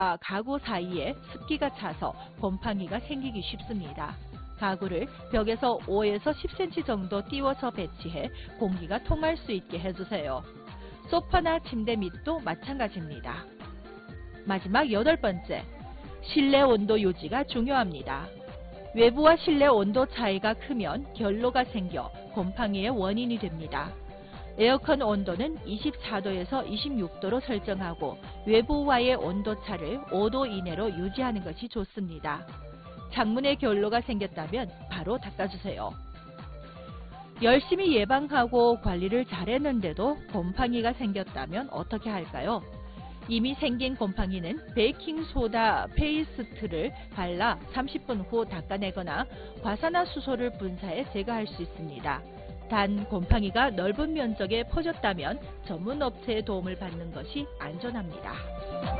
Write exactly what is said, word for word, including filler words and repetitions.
가구 사이에 습기가 차서 곰팡이가 생기기 쉽습니다. 가구를 벽에서 오에서 십 센티미터 정도 띄워서 배치해 공기가 통할 수 있게 해주세요. 소파나 침대 밑도 마찬가지입니다. 마지막 여덟 번째, 실내 온도 유지가 중요합니다. 외부와 실내 온도 차이가 크면 결로가 생겨 곰팡이의 원인이 됩니다. 에어컨 온도는 이십사 도에서 이십육 도로 설정하고 외부와의 온도차를 오 도 이내로 유지하는 것이 좋습니다. 창문에 결로가 생겼다면 바로 닦아주세요. 열심히 예방하고 관리를 잘했는데도 곰팡이가 생겼다면 어떻게 할까요? 이미 생긴 곰팡이는 베이킹소다 페이스트를 발라 삼십 분 후 닦아내거나 과산화수소를 분사해 제거할 수 있습니다. 단 곰팡이가 넓은 면적에 퍼졌다면 전문 업체의 도움을 받는 것이 안전합니다.